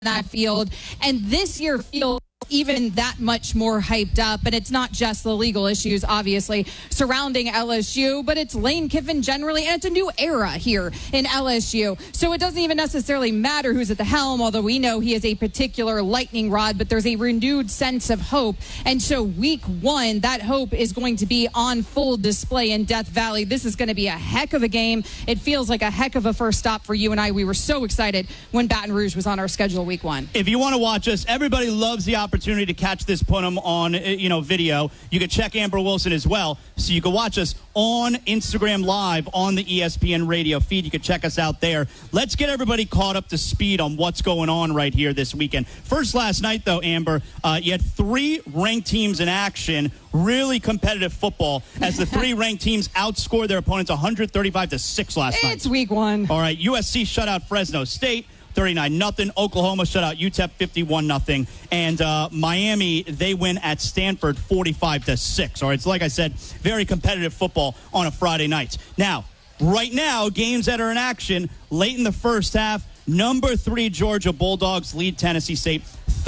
that field. And this year feels even that much more hyped up. And it's not just the legal issues, obviously, surrounding LSU, but it's Lane Kiffin generally, and it's a new era here in LSU. So it doesn't even necessarily matter who's at the helm, although we know he is a particular lightning rod, but there's a renewed sense of hope. And so week one, that hope is going to be on full display in Death Valley. This is going to be a heck of a game. It feels like a heck of a first stop for you and I. We were so excited when Baton Rouge was on our schedule week one. If you want to watch us, everybody loves the opportunity to catch this Punim on, video. You can check Amber Wilson as well, so you can watch us on Instagram Live on the ESPN radio feed. You can check us out there. Let's get everybody caught up to speed on what's going on right here this weekend. First, last night, though, Amber, you had three ranked teams in action. Really competitive football as the three ranked teams outscored their opponents 135-6 last night. It's week one. All right, USC shut out Fresno State 39-0. Oklahoma shut out UTEP 51-0. And Miami, they win at Stanford 45-6. All right, so like I said, very competitive football on a Friday night. Now, right now, games that are in action late in the first half. Number 3 Georgia Bulldogs lead Tennessee State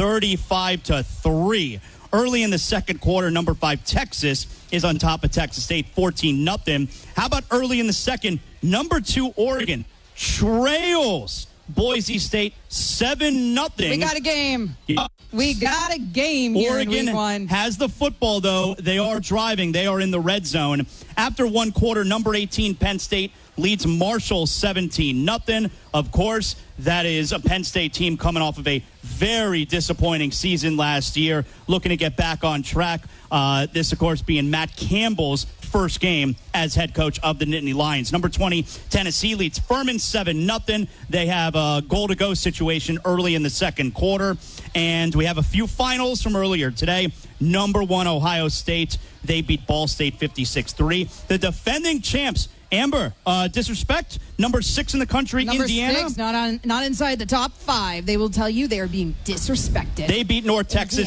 35-3. Early in the second quarter, number 5 Texas is on top of Texas State 14-0. How about early in the second? Number 2 Oregon trails Boise State 7-0. We got a game. Yeah. We got a game here Oregon in week one. has the football, though. They are driving. They are in the red zone. After one quarter, number 18 Penn State leads Marshall 17-0. Of course, that is a Penn State team coming off of a very disappointing season last year, looking to get back on track. This, of course, being Matt Campbell's first game as head coach of the Nittany Lions. Number 20, Tennessee leads Furman 7-0. They have a goal-to-go situation early in the second quarter. And we have a few finals from earlier today. Number 1, Ohio State. They beat Ball State 56-3. The defending champs, Amber, disrespect, number 6 in the country, number Indiana. 6, not inside the top 5. They will tell you they are being disrespected. They beat North Texas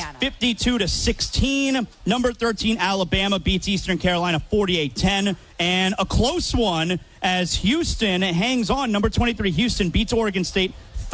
52-16. Number 13, Alabama beats Eastern Carolina 48-10. And a close one as Houston hangs on. Number 23, Houston beats Oregon State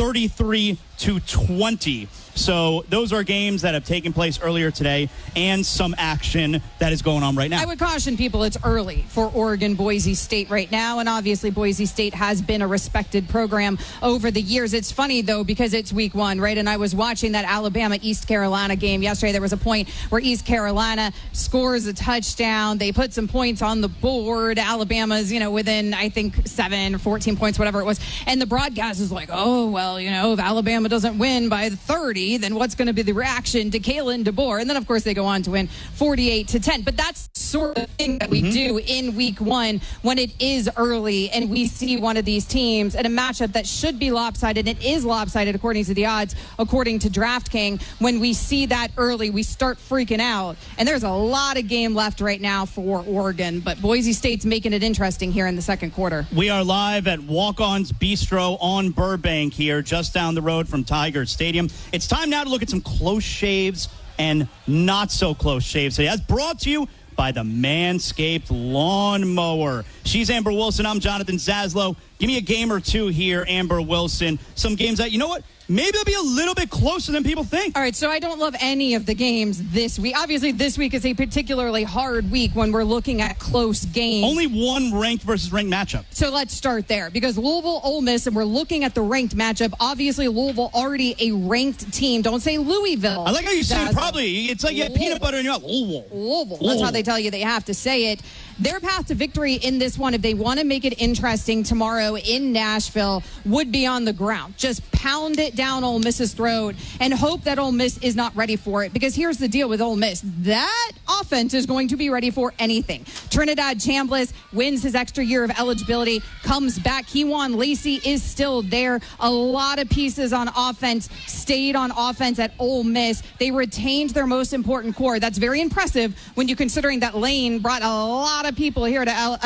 33-20. So those are games that have taken place earlier today and some action that is going on right now. I would caution people it's early for Oregon Boise State right now, and obviously Boise State has been a respected program over the years. It's funny, though, because it's week one, right? And I was watching that Alabama-East Carolina game yesterday. There was a point where East Carolina scores a touchdown. They put some points on the board. Alabama's, within, I think, 7 or 14 points, whatever it was. And the broadcast is like, oh, well, if Alabama doesn't win by 30, then what's going to be the reaction to Kalen DeBoer? And then, of course, they go on to win 48-10. But that's the sort of thing that we do in week one when it is early and we see one of these teams in a matchup that should be lopsided. It is lopsided according to the odds, according to DraftKings. When we see that early, we start freaking out. And there's a lot of game left right now for Oregon. But Boise State's making it interesting here in the second quarter. We are live at Walk-On's Bistro on Burbank here, just down the road from Tiger Stadium. It's time now to look at some close shaves and not so close shaves. So that's brought to you by the Manscaped Lawnmower. She's Amber Wilson. I'm Jonathan Zaslow. Give me a game or two here, Amber Wilson. Some games that, maybe they'll be a little bit closer than people think. All right, so I don't love any of the games this week. Obviously, this week is a particularly hard week when we're looking at close games. Only one ranked versus ranked matchup. So let's start there because Louisville, Ole Miss, and we're looking at the ranked matchup. Obviously, Louisville already a ranked team. Don't say Louisville. I like how you say it probably. It's like you have peanut butter in your mouth. Louisville. That's how they tell you they have to say it. Their path to victory in this one, if they want to make it interesting tomorrow in Nashville, would be on the ground. Just pound it down Ole Miss's throat and hope that Ole Miss is not ready for it. Because here's the deal with Ole Miss. That offense is going to be ready for anything. Trinidad Chambliss wins his extra year of eligibility, comes back. Kewan Lacey is still there. A lot of pieces on offense stayed on offense at Ole Miss. They retained their most important core. That's very impressive when you're considering that Lane brought a lot of people here to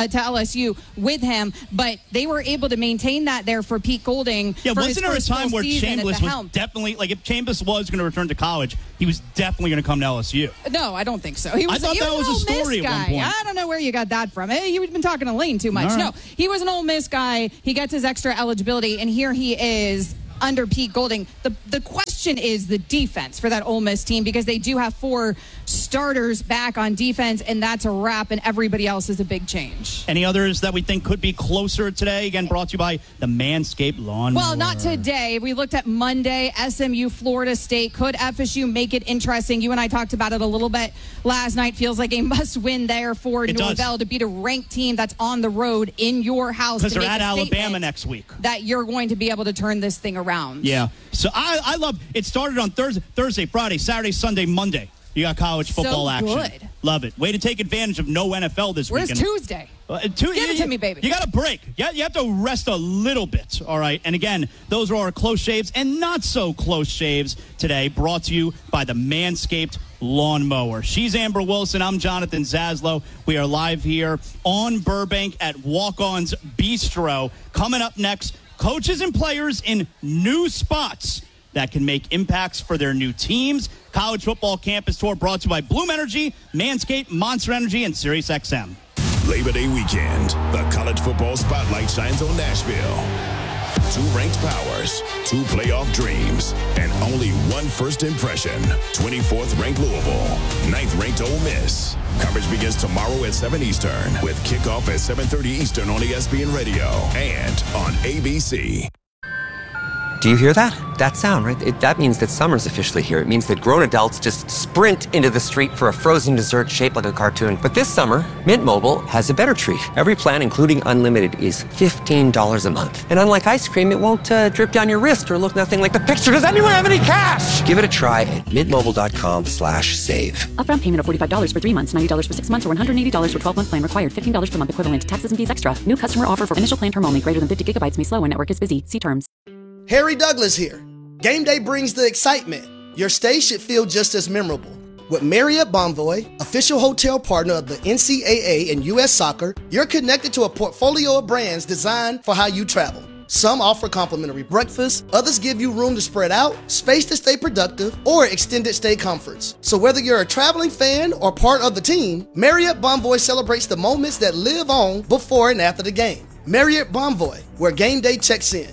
LSU with him, but they were able to maintain that there for Pete Golding. Yeah, wasn't there a time where Chambliss was definitely, if Chambliss was going to return to college, he was definitely going to come to LSU? No, I don't think so. I thought that was a story at one point. I don't know where you got that from. Hey, you've been talking to Lane too much. Right. No, he was an Ole Miss guy. He gets his extra eligibility, and here he is under Pete Golding. The question is the defense for that Ole Miss team, because they do have 4 starters back on defense, and that's a wrap, and everybody else is a big change. Any others that we think could be closer today? Again, brought to you by the Manscaped Lawnmower. Well, not today. We looked at Monday, SMU, Florida State. Could FSU make it interesting? You and I talked about it a little bit last night. Feels like a must-win there for Norvell to beat a ranked team that's on the road in your house. Because they're at Alabama next week. That you're going to be able to turn this thing around. Yeah. So I love it. Started on Thursday, Friday, Saturday, Sunday, Monday. You got college football action. Good. Love it. Way to take advantage of no NFL this weekend. Where's Tuesday? Give it to me, baby. You got a break. You have to rest a little bit, all right? And again, those are our close shaves and not so close shaves today, brought to you by the Manscaped Lawnmower. She's Amber Wilson. I'm Jonathan Zaslow. We are live here on Burbank at Walk-On's Bistro. Coming up next, coaches and players in new spots that can make impacts for their new teams. College football campus tour brought to you by Bloom Energy, Manscaped, Monster Energy, and SiriusXM. Labor Day weekend, the college football spotlight shines on Nashville. 2 ranked powers, 2 playoff dreams, and only 1 first impression. 24th ranked Louisville, 9th ranked Ole Miss. Coverage begins tomorrow at 7 Eastern with kickoff at 7:30 Eastern on ESPN Radio and on ABC. Do you hear that? That sound, right? That means that summer's officially here. It means that grown adults just sprint into the street for a frozen dessert shaped like a cartoon. But this summer, Mint Mobile has a better treat. Every plan, including unlimited, is $15 a month. And unlike ice cream, it won't drip down your wrist or look nothing like the picture. Does anyone have any cash? Give it a try at mintmobile.com/save. Upfront payment of $45 for 3 months, $90 for 6 months, or $180 for 12-month plan required. $15 per month equivalent. Taxes and fees extra. New customer offer for initial plan term only. Greater than 50 gigabytes may slow when network is busy. See terms. Harry Douglas here. Game day brings the excitement. Your stay should feel just as memorable. With Marriott Bonvoy, official hotel partner of the NCAA and U.S. Soccer, you're connected to a portfolio of brands designed for how you travel. Some offer complimentary breakfast, others give you room to spread out, space to stay productive, or extended stay comforts. So whether you're a traveling fan or part of the team, Marriott Bonvoy celebrates the moments that live on before and after the game. Marriott Bonvoy, where game day checks in.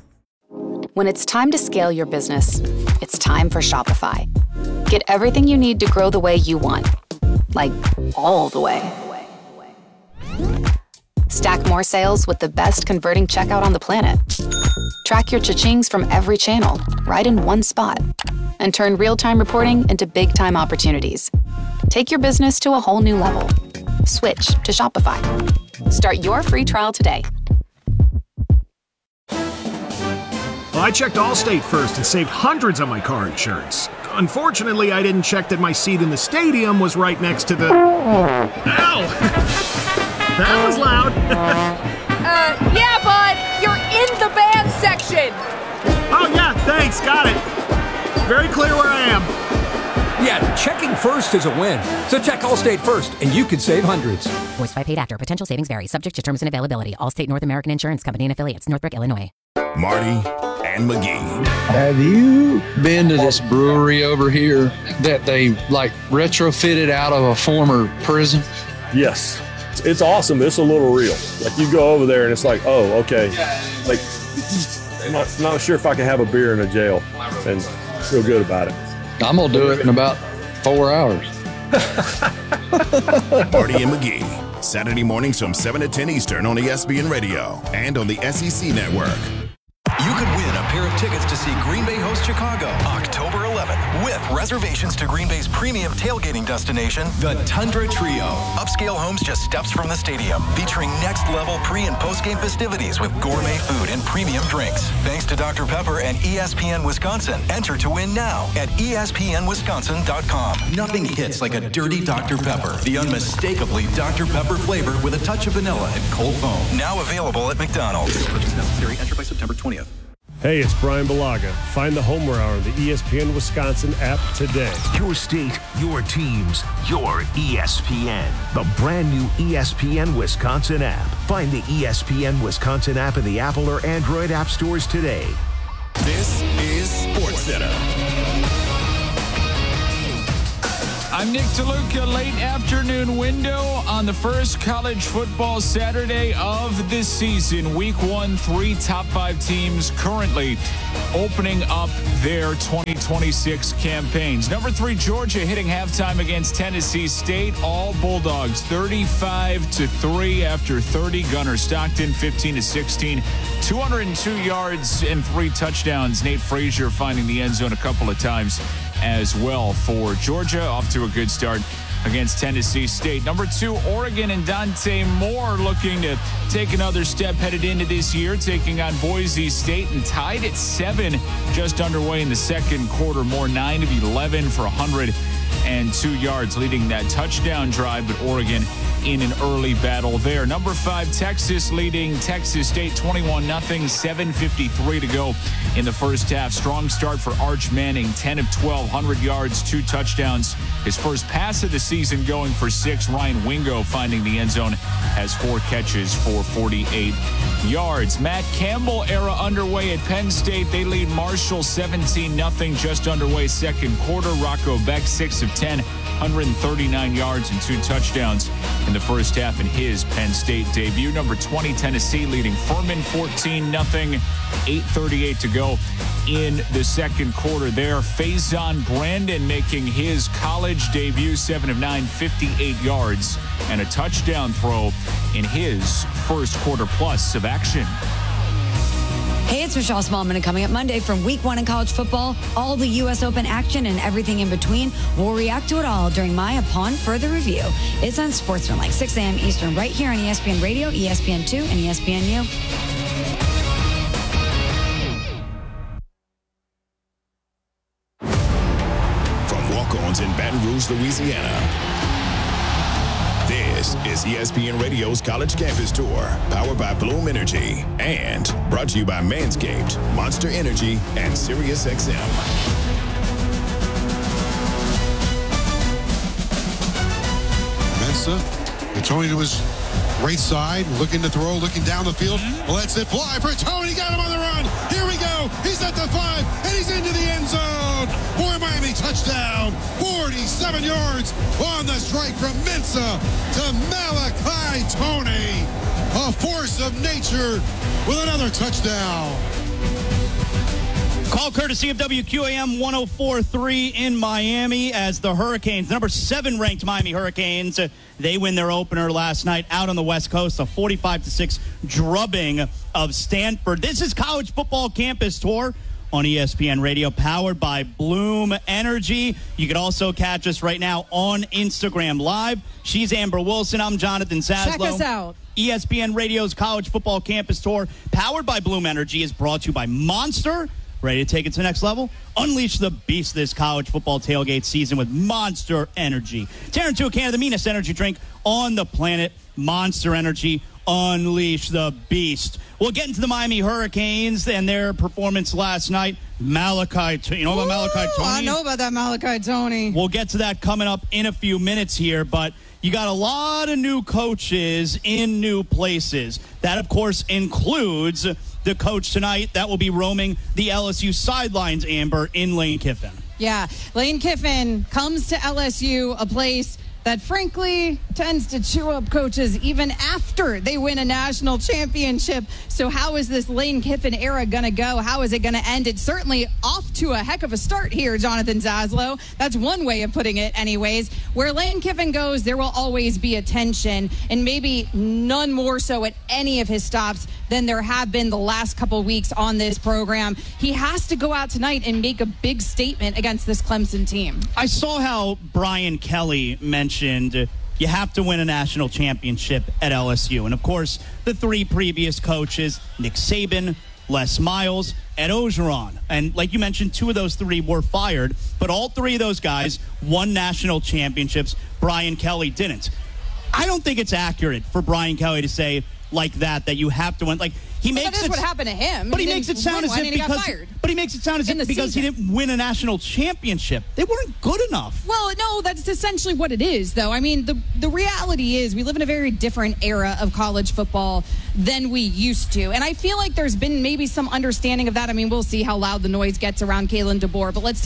When it's time to scale your business, it's time for Shopify. Get everything you need to grow the way you want. Like, all the way. Stack more sales with the best converting checkout on the planet. Track your cha-chings from every channel, right in one spot. And turn real-time reporting into big-time opportunities. Take your business to a whole new level. Switch to Shopify. Start your free trial today. Well, I checked Allstate first and saved hundreds on my car insurance. Unfortunately, I didn't check that my seat in the stadium was right next to the... Ow! That was loud. Yeah, bud, you're in the band section. Oh, yeah, thanks, got it. Very clear where I am. Yeah, checking first is a win. So check Allstate first, and you could save hundreds. Voiced by paid actor. Potential savings vary. Subject to terms and availability. Allstate North American Insurance Company and Affiliates. Northbrook, Illinois. Marty and McGee. Have you been to this brewery over here that they like retrofitted out of a former prison? Yes. It's awesome. It's a little real. Like you go over there and it's like, oh, okay. Like, I'm not sure if I can have a beer in a jail and feel good about it. I'm going to do it in about 4 hours. Marty and McGee, Saturday mornings from 7 to 10 Eastern on ESPN Radio and on the SEC Network. You could win a pair of tickets to see Green Bay host Chicago October 11th with reservations to Green Bay's premium tailgating destination, the Tundra Trio. Upscale homes just steps from the stadium, featuring next-level pre- and post-game festivities with gourmet food and premium drinks. Thanks to Dr. Pepper and ESPN Wisconsin. Enter to win now at ESPNWisconsin.com. Nothing hits like a dirty Dr. Pepper. The unmistakably Dr. Pepper flavor with a touch of vanilla and cold foam. Now available at McDonald's. Purchase necessary. Enter by September 20th. Hey, it's Brian Balaga. Find the Homer Hour on the ESPN Wisconsin app today. Your state, your teams, your ESPN. The brand new ESPN Wisconsin app. Find the ESPN Wisconsin app in the Apple or Android app stores today. This is SportsCenter. I'm Nick DeLuca. Late afternoon window on the first college football Saturday of this season. Week 1, 3 top 5 teams currently opening up their 2026 campaigns. Number 3, Georgia hitting halftime against Tennessee State. All Bulldogs 35-3 after 30. Gunnar Stockton 15-16. 202 yards and 3 touchdowns. Nate Frazier finding the end zone a couple of times as well for Georgia. Off to a good start against Tennessee State. Number 2, Oregon and Dante Moore looking to take another step headed into this year, taking on Boise State and tied at 7 just underway in the second quarter. Moore 9 of 11 for 102 yards, leading that touchdown drive, but Oregon in an early battle there. Number 5, Texas leading Texas State 21-0, 7:53 to go in the first half. Strong start for Arch Manning, 10 of 12, 100 yards, 2 touchdowns. His first pass of the season going for 6. Ryan Wingo finding the end zone, has 4 catches for 48 yards. Matt Campbell era underway at Penn State. They lead Marshall 17-0, just underway second quarter. Rocco Beck 6 of 10, 139 yards and 2 touchdowns in the first half in his Penn State debut. Number 20, Tennessee leading Furman 14-0, 8:38 to go in the second quarter there. Faison Brandon making his college debut, 7 of 9, 58 yards and a touchdown throw in his first quarter plus of action. Hey, it's Michelle Smallman, and coming up Monday from Week 1 in college football, all the U.S. Open action and everything in between. We'll react to it all during my Upon Further Review. It's on Sportsmanlike, 6 a.m. Eastern, right here on ESPN Radio, ESPN2, and ESPNU. From walk-ons in Baton Rouge, Louisiana, this is ESPN Radio's College Campus Tour, powered by Bloom Energy and brought to you by Manscaped, Monster Energy, and SiriusXM. Mensa, Tony to his right side, looking to throw, looking down the field. Lets it fly for Tony. Got him on the run. Here we go. He's at the 5, and he's into the end zone. For Miami, touchdown. 47 yards on the strike from Mensa to Malachi Tony. A force of nature with another touchdown. Call courtesy of WQAM 104.3 in Miami as the Hurricanes, the number 7 ranked Miami Hurricanes, they win their opener last night out on the West Coast, a 45-6 drubbing of Stanford. This is College Football Campus Tour on ESPN Radio, powered by Bloom Energy. You can also catch us right now on Instagram Live. She's Amber Wilson. I'm Jonathan Zaslow. Check us out. ESPN Radio's College Football Campus Tour, powered by Bloom Energy, is brought to you by Monster. Ready to take it to the next level? Unleash the beast this college football tailgate season with Monster Energy. Tear into a can of the meanest energy drink on the planet. Monster Energy. Unleash the beast. We'll get into the Miami Hurricanes and their performance last night. Malachi, you know about Malachi Tony? I know about that Malachi Tony. We'll get to that coming up in a few minutes here, but you got a lot of new coaches in new places. That, of course, includes the coach tonight that will be roaming the LSU sidelines, Amber, in Lane Kiffin. Yeah, Lane Kiffin comes to LSU, a place that frankly tends to chew up coaches even after they win a national championship. So how is this Lane Kiffin era going to go? How is it going to end? It's certainly off to a heck of a start here, Jonathan Zaslow. That's one way of putting it anyways. Where Lane Kiffin goes, there will always be attention, and maybe none more so at any of his stops than there have been the last couple weeks on this program. He has to go out tonight and make a big statement against this Clemson team. I saw how Brian Kelly mentioned you have to win a national championship at LSU. And, of course, the 3 previous coaches, Nick Saban, Les Miles, Ed Orgeron. And like you mentioned, 2 of those 3 were fired, but all 3 of those guys won national championships. Brian Kelly didn't. I don't think it's accurate for Brian Kelly to say like that you have to win. Like, he makes that is what happened to him. But he makes it sound as if because he didn't win a national championship, they weren't good enough. Well, no, that's essentially what it is, though. I mean, the reality is we live in a very different era of college football than we used to. And I feel like there's been maybe some understanding of that. I mean, we'll see how loud the noise gets around Kalen DeBoer. But let's take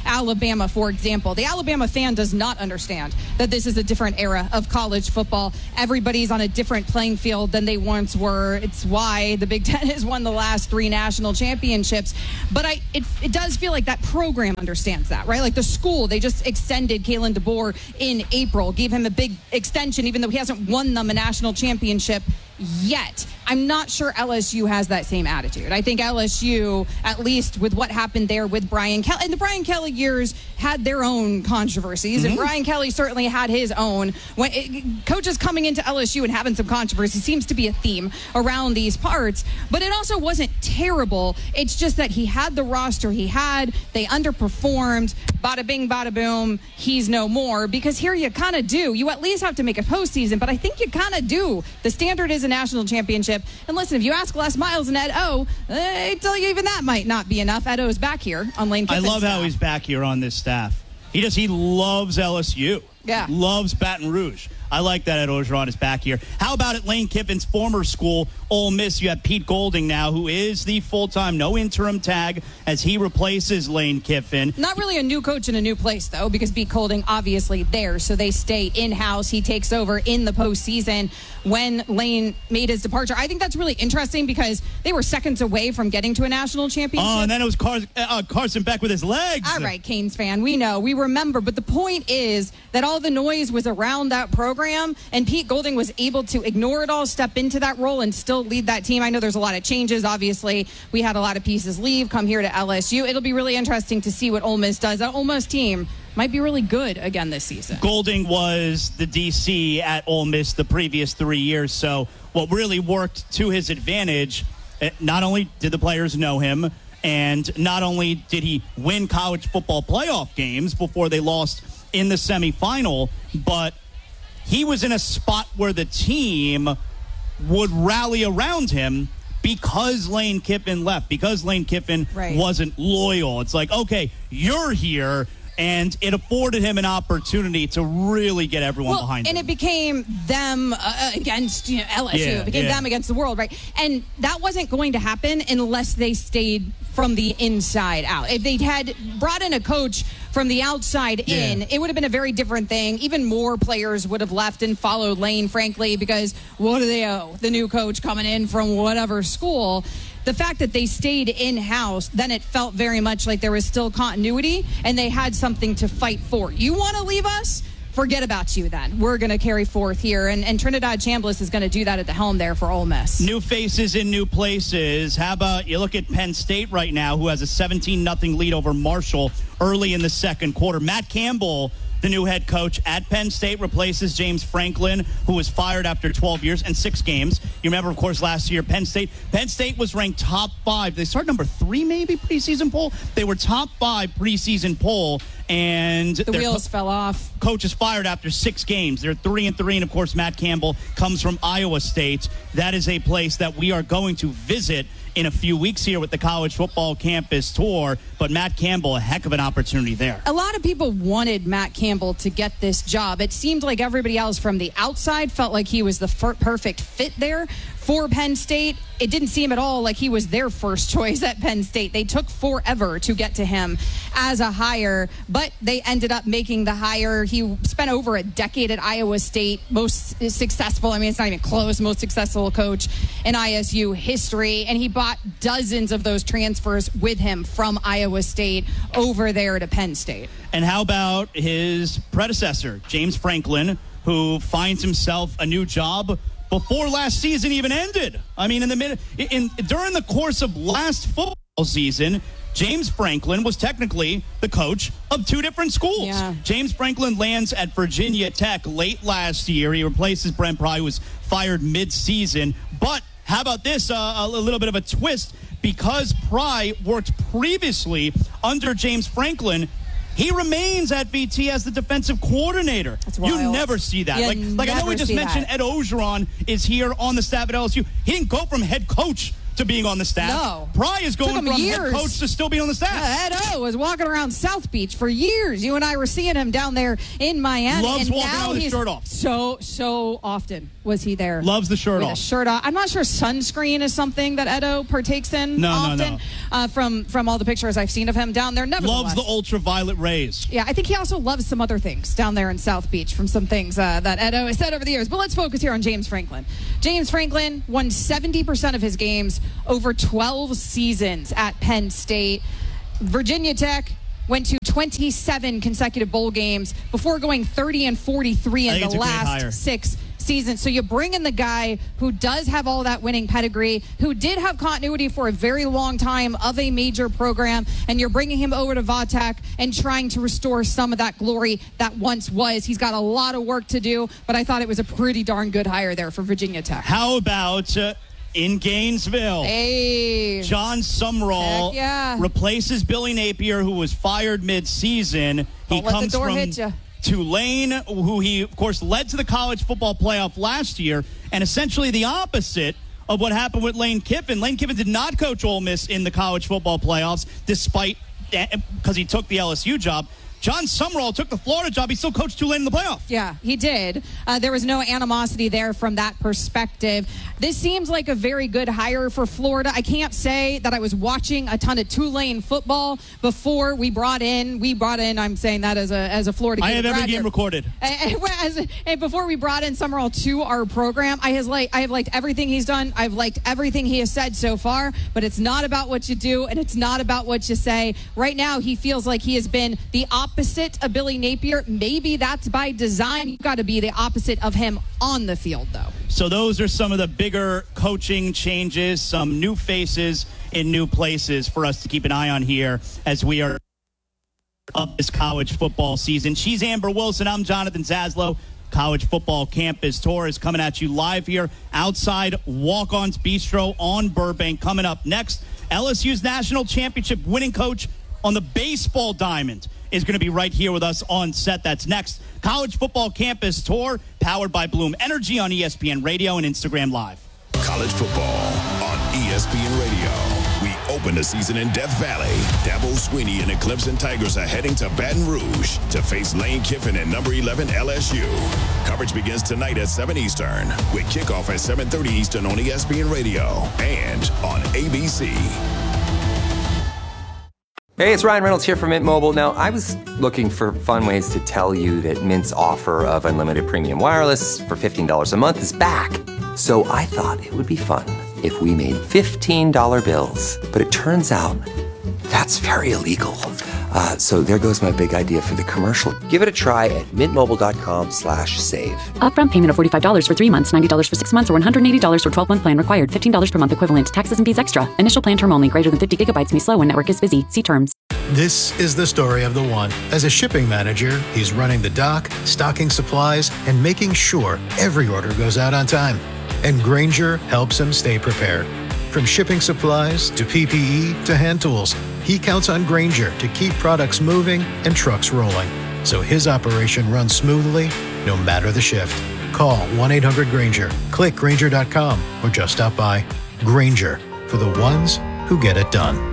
Alabama, for example. The Alabama fan does not understand that this is a different era of college football. Everybody's on a different playing field than they once were. It's why the Big Ten has won the last 3 national championships. But it does feel like that program understands that, right? Like the school, they just extended Kalen DeBoer in April, gave him a big extension, even though he hasn't won them a national championship yet. I'm not sure LSU has that same attitude. I think LSU, at least with what happened there with Brian Kelly, and the Brian Kelly years had their own controversies, and Brian Kelly certainly had his own. Coaches coming into LSU and having some controversy seems to be a theme around these parts, but it also wasn't terrible. It's just that he had the roster he had. They underperformed. Bada bing, bada boom. He's no more, because here you kind of do. You at least have to make a postseason, but I think you kind of do. The standard is a national championship. And listen, if you ask Les Miles and Ed O, I tell you even that might not be enough. Ed O's back here on Lane Kiffin's I love staff. how he's back here on this staff. He loves LSU. Yeah. Loves Baton Rouge. I like that Ed Orgeron is back here. How about at Lane Kiffin's former school, Ole Miss? You have Pete Golding now, who is the full-time, no interim tag, as he replaces Lane Kiffin. Not really a new coach in a new place, though, because Pete Golding obviously there, so they stay in-house. He takes over in the postseason when Lane made his departure. I think that's really interesting because they were seconds away from getting to a national championship. Oh, and then it was Carson Beck with his legs. All right, Canes fan, we know, we remember, but the point is that all the noise was around that program, and Pete Golding was able to ignore it all, step into that role, and still lead that team. I know there's a lot of changes. Obviously, we had a lot of pieces leave, come here to LSU. It'll be really interesting to see what Ole Miss does. That Ole Miss team might be really good again this season. Golding was the DC at Ole Miss the previous 3 years, so what really worked to his advantage, not only did the players know him, and not only did he win college football playoff games before they lost in the semifinal, but he was in a spot where the team would rally around him because Lane Kiffin left, because Lane Kiffin wasn't loyal. It's like, okay, you're here, and it afforded him an opportunity to really get everyone behind him. And it became them against LSU. It became them against the world, right? And that wasn't going to happen unless they stayed from the inside out. If they had brought in a coach from the outside in, it would have been a very different thing. Even more players would have left and followed Lane, frankly, because what do they owe? The new coach coming in from whatever school. The fact that they stayed in-house, then it felt very much like there was still continuity and they had something to fight for. You want to leave us? Forget about you then. We're going to carry forth here. And Trinidad Chambliss is going to do that at the helm there for Ole Miss. New faces in new places. How about you look at Penn State right now, who has a 17-0 lead over Marshall early in the second quarter. Matt Campbell, the new head coach at Penn State, replaces James Franklin, who was fired after 12 years and 6 games. You remember, of course, last year, Penn State was ranked top 5. They started number 3, maybe, preseason poll. They were top 5 preseason poll, and the wheels fell off. Coach is fired after 6 games. They're 3-3, and of course, Matt Campbell comes from Iowa State. That is a place that we are going to visit in a few weeks here with the college football campus tour, but Matt Campbell, a heck of an opportunity there. A lot of people wanted Matt Campbell to get this job. It seemed like everybody else from the outside felt like he was the perfect fit there for Penn State. It didn't seem at all like he was their first choice at Penn State. They took forever to get to him as a hire, but they ended up making the hire. He spent over a decade at Iowa State, most successful, it's not even close, most successful coach in ISU history, and he bought dozens of those transfers with him from Iowa State over there to Penn State. And how about his predecessor, James Franklin, who finds himself a new job before last season even ended? During the course of last football season, James Franklin was technically the coach of 2 different schools. Yeah. James Franklin lands at Virginia Tech late last year. He replaces Brent Pry, who was fired mid-season. But how about this? A little bit of a twist. Because Pry worked previously under James Franklin, he remains at VT as the defensive coordinator. That's wild. You never see that. Like I know we just mentioned Ed Orgeron is here on the staff at LSU. He didn't go from head coach to being on the staff. No. Pry is going from years. head coach to still being on the staff. Ed O was walking around South Beach for years. You and I were seeing him down there in Miami. Loves and walking now out with his he's shirt off. So often was he there? Loves the shirt with off. A shirt off. I'm not sure sunscreen is something that Edo partakes in often. From all the pictures I've seen of him down there. Nevertheless. Loves the ultraviolet rays. Yeah, I think he also loves some other things down there in South Beach from some things that Edo has said over the years. But let's focus here on James Franklin. James Franklin won 70% of his games over 12 seasons at Penn State. Virginia Tech went to 27 consecutive bowl games before going 30 and 43 in the last 6 seasons. So you bring in the guy who does have all that winning pedigree, who did have continuity for a very long time of a major program, and you're bringing him over to Vatek and trying to restore some of that glory that once was. He's got a lot of work to do, but I thought it was a pretty darn good hire there for Virginia Tech. How about in Gainesville? Hey. John Sumrall replaces Billy Napier, who was fired mid-season. He comes from Tulane, who he, of course, led to the college football playoff last year, and essentially the opposite of what happened with Lane Kiffin. Lane Kiffin did not coach Ole Miss in the college football playoffs, because he took the LSU job. John Sumrall took the Florida job. He still coached Tulane in the playoffs. Yeah, he did. There was no animosity there from that perspective. This seems like a very good hire for Florida. I can't say that I was watching a ton of Tulane football before we brought in, I'm saying that as a Florida I have every game recorded. And before we brought in Sumrall to our program, I have liked everything he's done. I've liked everything he has said so far, but it's not about what you do, and it's not about what you say. Right now, he feels like he has been the opposite of Billy Napier. Maybe that's by design. You've got to be the opposite of him on the field, though. So those are some of the bigger coaching changes, some new faces in new places for us to keep an eye on here as we are up this college football season. She's Amber Wilson. I'm Jonathan Zaslow. College Football Campus Tour is coming at you live here outside Walk-On's Bistro on Burbank. Coming up next, LSU's national championship winning coach on the baseball diamond is going to be right here with us on set. That's next. College Football Campus Tour, powered by Bloom Energy on ESPN Radio and Instagram Live. College football on ESPN Radio. We open the season in Death Valley. Dabo Swinney and the Clemson Tigers are heading to Baton Rouge to face Lane Kiffin and number 11 LSU. Coverage begins tonight at 7 Eastern with kickoff at 7:30 Eastern on ESPN Radio and on ABC. Hey, it's Ryan Reynolds here from Mint Mobile. Now, I was looking for fun ways to tell you that Mint's offer of unlimited premium wireless for $15 a month is back. So I thought it would be fun if we made $15 bills. But it turns out that's very illegal. So there goes my big idea for the commercial. Give it a try at mintmobile.com/save. Upfront payment of $45 for 3 months, $90 for 6 months, or $180 for 12-month plan required. $15 per month equivalent. Taxes and fees extra. Initial plan term only. Greater than 50 gigabytes may slow when network is busy. See terms. This is the story of the one. As a shipping manager, he's running the dock, stocking supplies, and making sure every order goes out on time. And Grainger helps him stay prepared. From shipping supplies to PPE to hand tools, he counts on Grainger to keep products moving and trucks rolling. So his operation runs smoothly, no matter the shift. Call 1-800-GRAINGER, click Grainger.com, or just stop by. Grainger, for the ones who get it done.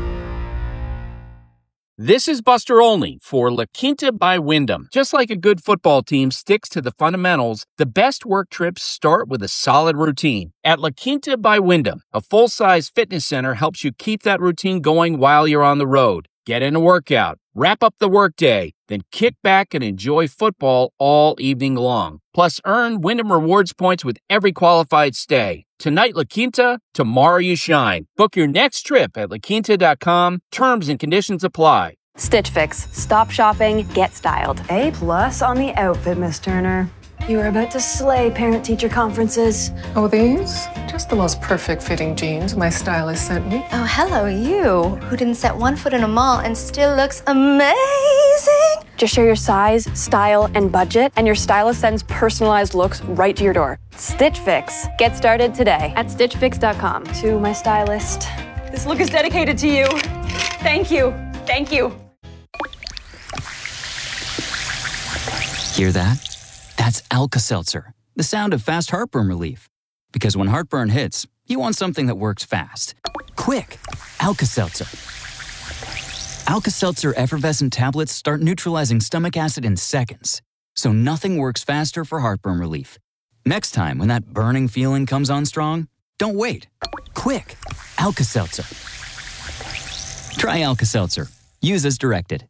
This is Buster Olney for La Quinta by Wyndham. Just like a good football team sticks to the fundamentals, the best work trips start with a solid routine. At La Quinta by Wyndham, a full-size fitness center helps you keep that routine going while you're on the road. Get in a workout, wrap up the workday, then kick back and enjoy football all evening long. Plus, earn Wyndham Rewards points with every qualified stay. Tonight, La Quinta, tomorrow you shine. Book your next trip at laquinta.com. Terms and conditions apply. Stitch Fix. Stop shopping, get styled. A+ on the outfit, Miss Turner. You are about to slay parent-teacher conferences. Oh, these? Just the most perfect fitting jeans my stylist sent me. Oh, hello, you, who didn't set one foot in a mall and still looks amazing. Just share your size, style, and budget, and your stylist sends personalized looks right to your door. Stitch Fix. Get started today at stitchfix.com. To my stylist, this look is dedicated to you. Thank you. Thank you. Hear that? That's Alka-Seltzer, the sound of fast heartburn relief. Because when heartburn hits, you want something that works fast. Quick, Alka-Seltzer. Alka-Seltzer effervescent tablets start neutralizing stomach acid in seconds. So nothing works faster for heartburn relief. Next time when that burning feeling comes on strong, don't wait. Quick, Alka-Seltzer. Try Alka-Seltzer. Use as directed.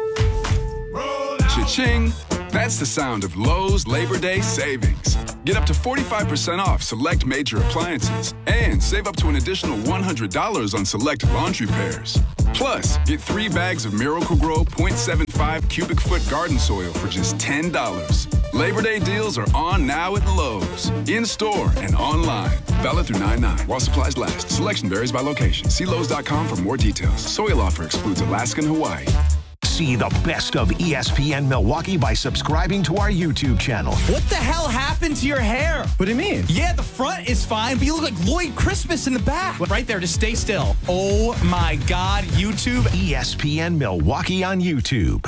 Cha-ching! That's the sound of Lowe's Labor Day savings. Get up to 45% off select major appliances and save up to an additional $100 on select laundry pairs. Plus, get 3 bags of Miracle-Gro 0.75 cubic foot garden soil for just $10. Labor Day deals are on now at Lowe's. In-store and online. Valid through 9/9 while supplies last. Selection varies by location. See Lowe's.com for more details. Soil offer excludes Alaska and Hawaii. See the best of ESPN Milwaukee by subscribing to our YouTube channel. What the hell happened to your hair? What do you mean? Yeah, the front is fine, but you look like Lloyd Christmas in the back. Right there, just stay still. Oh my God, YouTube. ESPN Milwaukee on YouTube.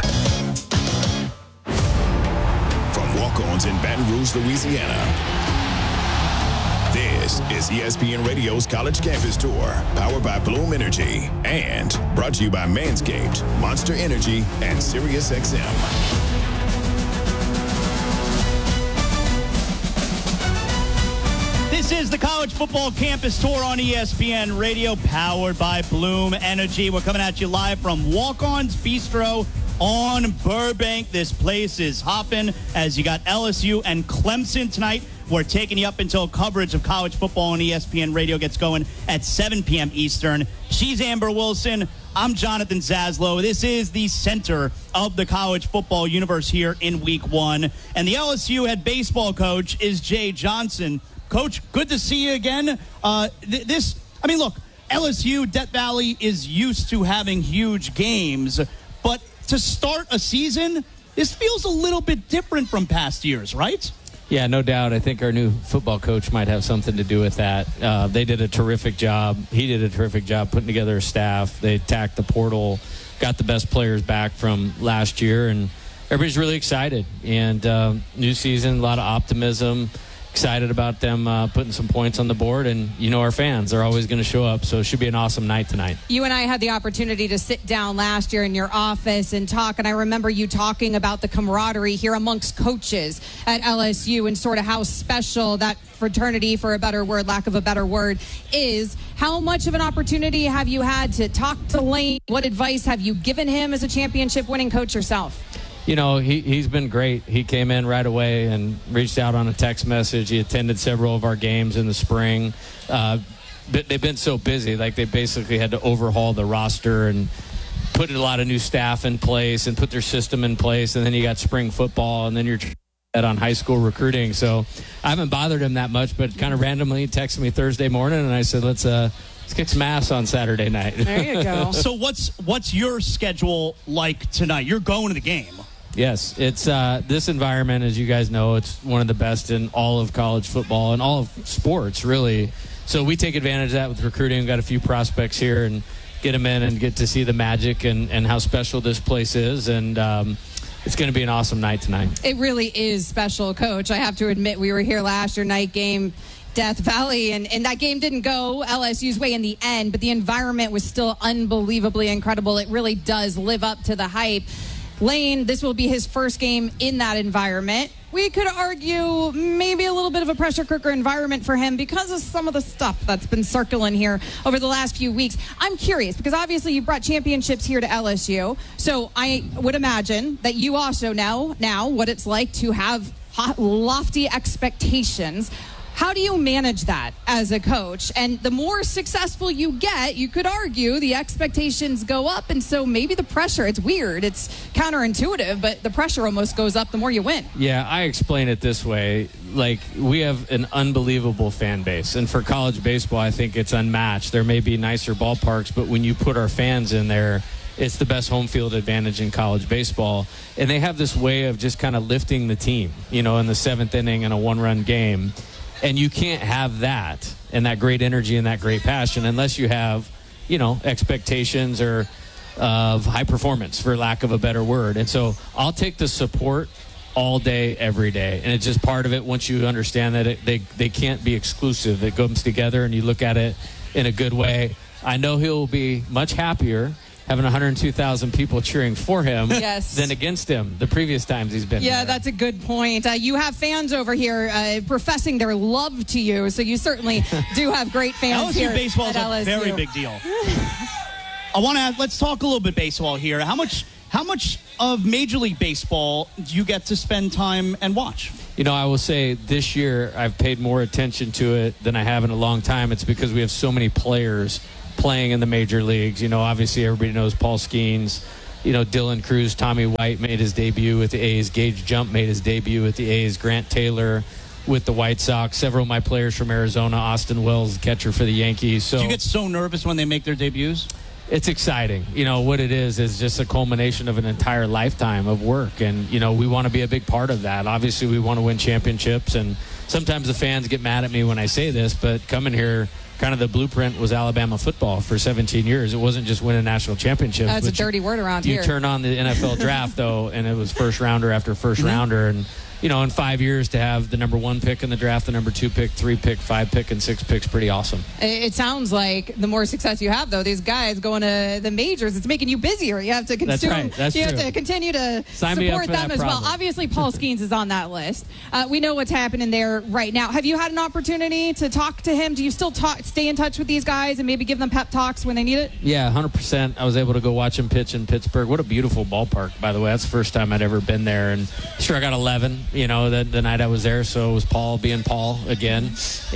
From walk-ons in Baton Rouge, Louisiana, this is ESPN Radio's College Campus Tour, powered by Bloom Energy, and brought to you by Manscaped, Monster Energy, and SiriusXM. This is the College Football Campus Tour on ESPN Radio, powered by Bloom Energy. We're coming at you live from Walk-On's Bistro on Burbank. This place is hopping as you got LSU and Clemson tonight. We're taking you up until coverage of college football on ESPN Radio gets going at 7 p.m. Eastern. She's Amber Wilson. I'm Jonathan Zaslow. This is the center of the college football universe here in Week 1. And the LSU head baseball coach is Jay Johnson. Coach, good to see you again. Look, LSU, Death Valley is used to having huge games. But to start a season, this feels a little bit different from past years, right? Yeah, no doubt. I think our new football coach might have something to do with that. They did a terrific job. He did a terrific job putting together a staff. They attacked the portal, got the best players back from last year, and everybody's really excited. And new season, a lot of optimism. Excited about them putting some points on the board, and our fans are always going to show up, so it should be an awesome night tonight. You and I had the opportunity to sit down last year in your office and talk, and I remember you talking about the camaraderie here amongst coaches at LSU and sort of how special that fraternity, for a better word, lack of a better word, is. How much of an opportunity have you had to talk to Lane? What advice have you given him as a championship-winning coach yourself? He's been great. He came in right away and reached out on a text message. He attended several of our games in the spring. But they've been so busy, like they basically had to overhaul the roster and put a lot of new staff in place and put their system in place. And then you got spring football, and then you're on high school recruiting. So I haven't bothered him that much, but kind of randomly he texted me Thursday morning, and I said, let's kick some ass on Saturday night. There you go. So what's your schedule like tonight? You're going to the game. Yes, it's this environment, as you guys know, it's one of the best in all of college football and all of sports, really. So we take advantage of that with recruiting. We've got a few prospects here and get them in and get to see the magic and how special this place is. And it's going to be an awesome night tonight. It really is special, Coach. I have to admit, we were here last year, night game, Death Valley, and that game didn't go LSU's way in the end, but the environment was still unbelievably incredible. It really does live up to the hype. Lane, this will be his first game in that environment. We could argue maybe a little bit of a pressure cooker environment for him because of some of the stuff that's been circling here over the last few weeks. I'm curious because obviously you brought championships here to LSU. So I would imagine that you also know now what it's like to have lofty expectations. How do you manage that as a coach? And the more successful you get, you could argue the expectations go up. And so maybe the pressure, it's weird, it's counterintuitive, but the pressure almost goes up the more you win. Yeah, I explain it this way. Like, we have an unbelievable fan base. And for college baseball, I think it's unmatched. There may be nicer ballparks, but when you put our fans in there, it's the best home field advantage in college baseball. And they have this way of just kind of lifting the team, in the seventh inning in a one-run game. And you can't have that and that great energy and that great passion unless you have, expectations or of high performance, for lack of a better word. And so I'll take the support all day, every day. And it's just part of it once you understand that they can't be exclusive. It comes together and you look at it in a good way. I know he'll be much happier having 102,000 people cheering for him Yes. than against him the previous times he's been Yeah, there. that's a good point. You have fans over here professing their love to you, so you certainly do have great fans LSU here baseball is at a LSU. very big deal. I want to ask, let's talk a little bit baseball here. How much of Major League Baseball do you get to spend time and watch? You know, I will say this year I've paid more attention to it than I have in a long time. It's because we have so many players playing in the major leagues. You know, obviously everybody knows Paul Skeens. You know, Dylan Cruz, Tommy White made his debut with the A's. Gage Jump made his debut with the A's. Grant Taylor with the White Sox. Several of my players from Arizona. Austin Wells, catcher for the Yankees. So Do you get so nervous when they make their debuts? It's exciting. You know, what it is just a culmination of an entire lifetime of work. And, you know, we want to be a big part of that. Obviously, we want to win championships. And sometimes the fans get mad at me when I say this, but coming here, kind of the blueprint was Alabama football for 17 years. It wasn't just winning national championships. That's a dirty word around here. You turn on the NFL draft, though, and it was first rounder after first rounder. And, you know, in 5 years to have the number 1 pick in the draft, the number 2 pick, 3 pick, 5 pick, and 6 picks, pretty awesome. It sounds like the more success you have, though, these guys going to the majors, it's making you busier. You have to consume. That's right. That's you true. have to continue to Sign me up support for them that as well. problem. Obviously, Paul Skeens is on that list. We know what's happening there right now. Have you had an opportunity to talk to him? Do you still stay in touch with these guys and maybe give them pep talks when they need it? Yeah, 100%. I was able to go watch him pitch in Pittsburgh. What a beautiful ballpark, by the way. That's the first time I'd ever been there. And sure, I got 11, you know, the night I was there. So it was Paul being Paul again.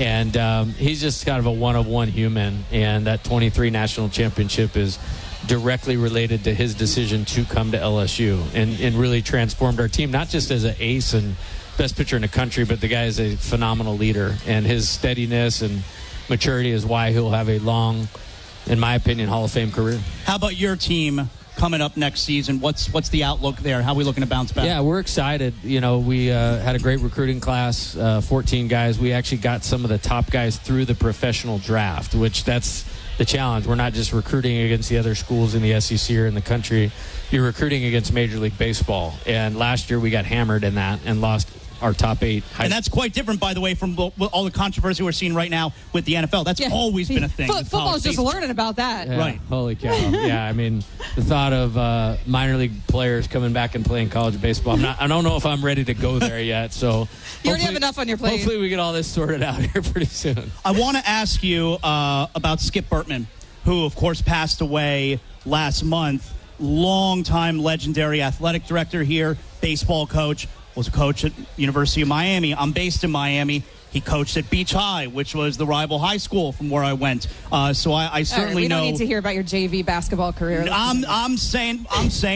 And he's just kind of a one-of-one human. And that 23 national championship is directly related to his decision to come to LSU and really transformed our team, not just as an ace and best pitcher in the country, but the guy is a phenomenal leader. And his steadiness and maturity is why he'll have a long, in my opinion, Hall of Fame career. How about your team coming up next season? What's the outlook there? How are we looking to bounce back? Yeah, we're excited. You know, we had a great recruiting class, 14 guys. We actually got some of the top guys through the professional draft, which that's the challenge. We're not just recruiting against the other schools in the SEC or in the country. You're recruiting against Major League Baseball. And last year we got hammered in that and lost our top 8. And that's quite different, by the way, from all the controversy we're seeing right now with the NFL. That's always been a thing. Football's just learning about that. Yeah, right. Holy cow. Yeah, I mean, the thought of minor league players coming back and playing college baseball, I don't know if I'm ready to go there yet. So you already have enough on your plate. Hopefully we get all this sorted out here pretty soon. I want to ask you about Skip Bertman, who, of course, passed away last month. Longtime legendary athletic director here, baseball coach, was a coach at University of Miami. I'm based in Miami. He coached at Beach High, which was the rival high school from where I went. So I certainly we know. don't need to hear about your JV basketball career. I'm saying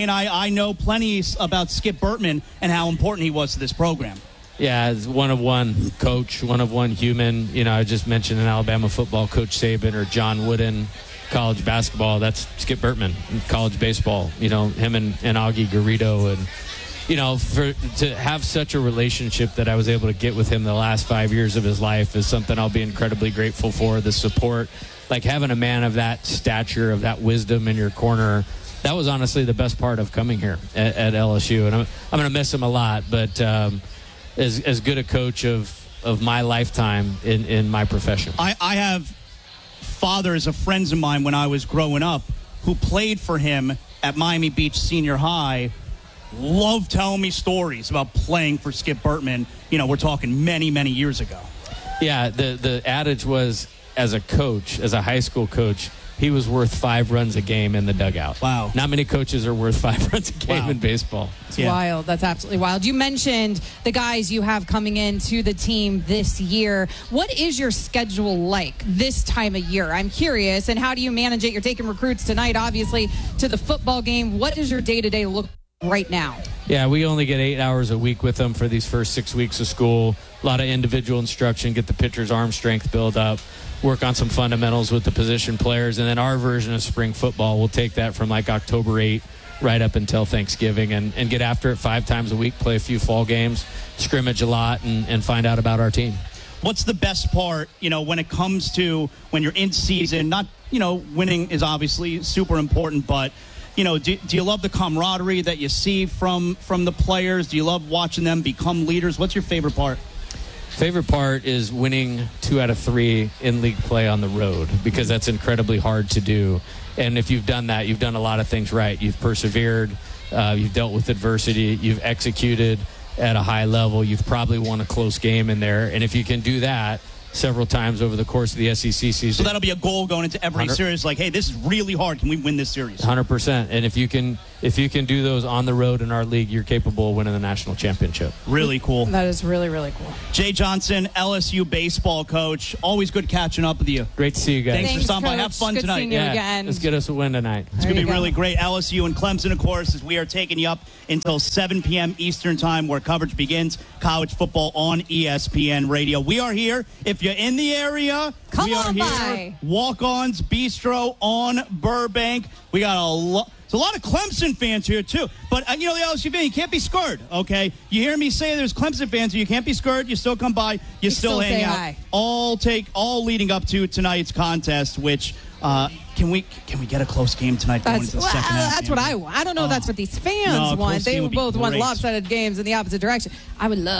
I know plenty about Skip Bertman and how important he was to this program. Yeah, as one-of-one coach, one-of-one human. You know, I just mentioned in Alabama football, Coach Saban or John Wooden. College basketball, that's Skip Bertman. College baseball, you know, him and Augie Garrido. And, you know, to have such a relationship that I was able to get with him the last 5 years of his life is something I'll be incredibly grateful for. The support, like having a man of that stature, of that wisdom in your corner, that was honestly the best part of coming here at LSU. And I'm going to miss him a lot, but as good a coach of my lifetime in my profession. I have fathers of friends of mine when I was growing up who played for him at Miami Beach Senior High. Love telling me stories about playing for Skip Bertman. You know, we're talking many, many years ago. Yeah, the adage was, as a coach, as a high school coach, he was worth 5 runs a game in the dugout. Wow. Not many coaches are worth 5 runs a game in baseball. It's wild. That's absolutely wild. You mentioned the guys you have coming into the team this year. What is your schedule like this time of year? I'm curious. And how do you manage it? You're taking recruits tonight, obviously, to the football game. What does your day-to-day look right now? Yeah, we only get 8 hours a week with them for these first 6 weeks of school. A lot of individual instruction, get the pitcher's arm strength build up, work on some fundamentals with the position players, and then our version of spring football, we'll take that from like October 8 right up until Thanksgiving and get after it 5 times a week, play a few fall games, scrimmage a lot, and find out about our team. What's the best part, you know, when it comes to when you're in season? Not, you know, winning is obviously super important, but you know, do you love the camaraderie that you see from the players? Do you love watching them become leaders? What's your favorite part? Favorite part is winning 2 out of 3 in league play on the road, because that's incredibly hard to do. And if you've done that, you've done a lot of things right. You've persevered, you've dealt with adversity, you've executed at a high level, you've probably won a close game in there. And if you can do that several times over the course of the SEC season. So that'll be a goal going into every series, like, hey, this is really hard. Can we win this series? 100%. And if you can do those on the road in our league, you're capable of winning the national championship. Really cool. That is really, really cool. Jay Johnson, LSU baseball coach. Always good catching up with you. Great to see you guys. Thanks for stopping by. Have fun Good tonight. seeing you again. Let's get us a win tonight. It's going to be really great. LSU and Clemson, of course, as we are taking you up until 7 p.m. Eastern Time, where coverage begins. College football on ESPN Radio. We are here. If you're in the area, Come we are on here. by. Walk-Ons Bistro on Burbank. We got there's a lot of Clemson fans here, too. But, the LSU fan, you can't be scared, okay? You hear me say there's Clemson fans, so you can't be scared. You still come by. You still hang out. Hi. All leading up to tonight's contest, which can we get a close game tonight going into the second half? That's what I want. I don't know if that's what these fans No, a want. close They game would be both want great. lopsided games in the opposite direction. I would love